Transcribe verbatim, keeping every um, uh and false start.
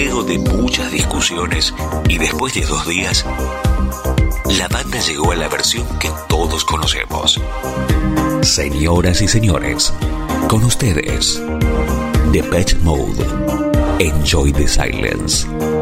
Luego de muchas discusiones y después de dos días, la banda llegó a la versión que todos conocemos. Señoras y señores, con ustedes, Depeche Mode. Enjoy the silence.